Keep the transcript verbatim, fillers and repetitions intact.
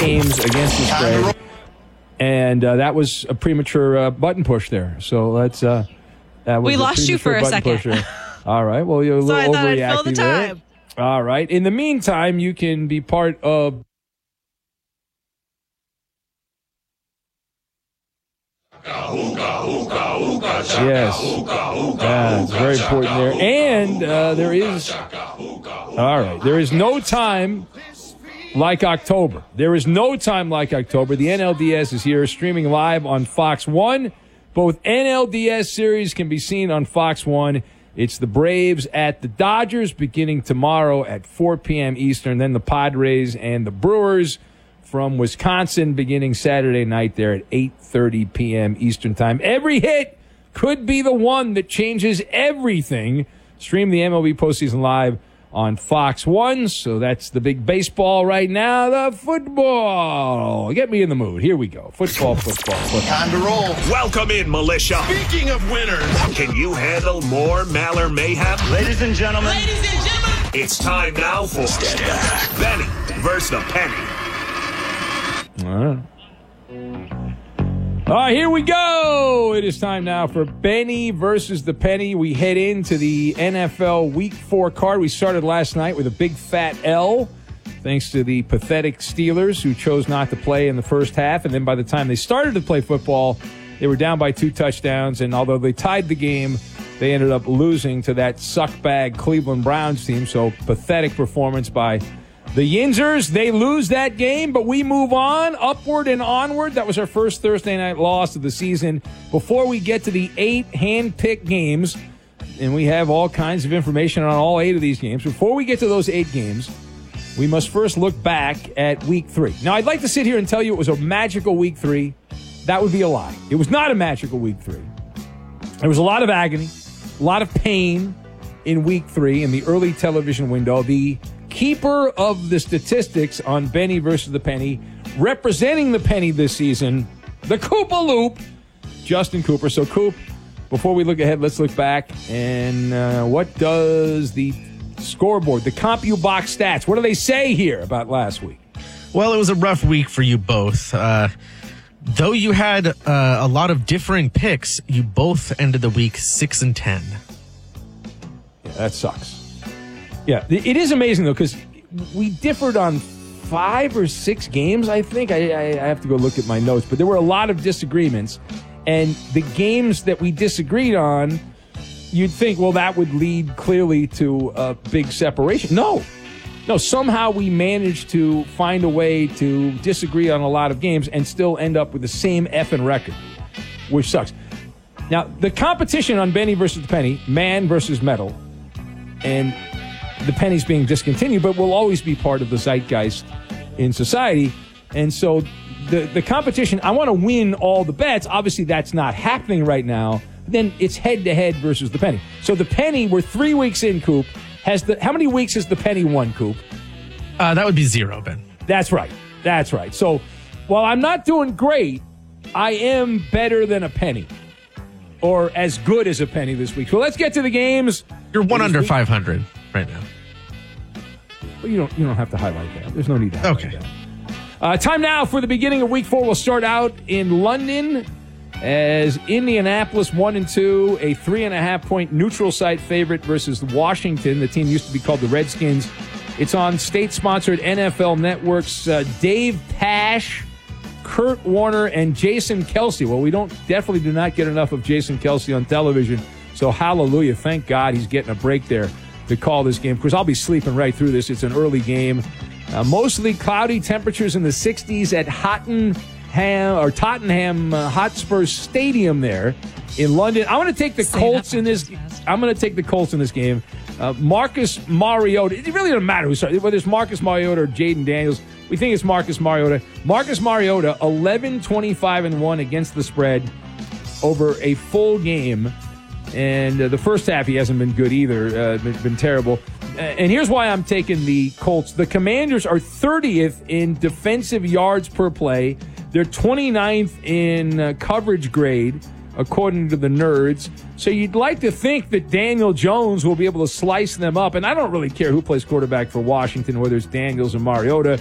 games against the spread. And uh, that was a premature uh, button push there. So let's. Uh, that was we lost you for a second. Pusher. All right. Well, you're a so little I overreacting I'd fill the time. there. All right. In the meantime, you can be part of. Yes. Yeah, it's very important there. And uh, there is. All right. There is no time like October. There is no time like October. The N L D S is here, streaming live on Fox one. Both N L D S series can be seen on Fox one. It's the Braves at the Dodgers beginning tomorrow at four p.m. Eastern. Then the Padres and the Brewers from Wisconsin beginning Saturday night there at eight thirty p.m. Eastern Time. Every hit could be the one that changes everything. Stream the M L B postseason live on Fox one. So that's the big baseball right now. The football. Get me in the mood. Here we go. Football, football, football. Time to roll. Welcome in, militia. Speaking of winners, can you handle more Maller mayhem? Ladies and gentlemen. Ladies and gentlemen. It's time now for Step Back. Benny versus the Penny. All right. All right, here we go. It is time now for Benny versus the Penny. We head into the N F L Week four card. We started last night with a big fat L, thanks to the pathetic Steelers, who chose not to play in the first half. And then by the time they started to play football, they were down by two touchdowns. And although they tied the game, they ended up losing to that suckbag Cleveland Browns team. So pathetic performance by the Yinzers. They lose that game, but we move on, upward and onward. That was our first Thursday night loss of the season. Before we get to the eight hand-picked games, and we have all kinds of information on all eight of these games, before we get to those eight games, we must first look back at week three. Now, I'd like to sit here and tell you it was a magical week three. That would be a lie. It was not a magical week three. There was a lot of agony, a lot of pain in week three in the early television window. The keeper of the statistics on Benny versus the Penny, representing the Penny this season, the Koopa Loop, Justin Cooper. So, Coop, before we look ahead, let's look back. And uh, what does the scoreboard, the CompuBox stats, what do they say here about last week? Well, it was a rough week for you both. Uh, though you had uh, a lot of differing picks, you both ended the week six and ten. Yeah, that sucks. Yeah, it is amazing, though, because we differed on five or six games, I think. I, I, I have to go look at my notes, but there were a lot of disagreements. And the games that we disagreed on, you'd think, well, that would lead clearly to a big separation. No. No, somehow we managed to find a way to disagree on a lot of games and still end up with the same effing record, which sucks. Now, the competition on Benny versus the Penny, man versus metal, and the Penny's being discontinued, but will always be part of the zeitgeist in society. And so the, the competition, I want to win all the bets. Obviously, that's not happening right now. But then it's head-to-head versus the Penny. So the Penny, we're three weeks in, Coop. Has the how many weeks has the Penny won, Coop? Uh, that would be zero, Ben. That's right. That's right. So while I'm not doing great, I am better than a Penny. Or as good as a Penny this week. So let's get to the games. You're one under five hundred right now. Well, you don't you don't have to highlight that. There's no need to highlight okay. that. Uh, time now for the beginning of week four. We'll start out in London as Indianapolis one and two, a three and a half point neutral site favorite versus Washington. The team used to be called the Redskins. It's on state-sponsored N F L networks. Uh, Dave Pasch, Kurt Warner, and Jason Kelce. Well, we don't definitely do not get enough of Jason Kelce on television. So hallelujah, thank God he's getting a break there to call this game. Of course, I'll be sleeping right through this. It's an early game. Uh, mostly cloudy temperatures in the sixties at Tottenham or Tottenham uh, Hotspur Stadium there in London. I'm going to take the Say Colts in this. I'm going to take the Colts in this game. Uh, Marcus Mariota. It really doesn't matter who starts, whether it's Marcus Mariota or Jaden Daniels. We think it's Marcus Mariota. Marcus Mariota, eleven twenty-five and one against the spread over a full game. And uh, the first half, he hasn't been good either. Uh, been, been terrible. Uh, and here's why I'm taking the Colts. The Commanders are thirtieth in defensive yards per play. They're twenty-ninth in uh, coverage grade, according to the nerds. So you'd like to think that Daniel Jones will be able to slice them up. And I don't really care who plays quarterback for Washington, whether it's Daniels or Mariota.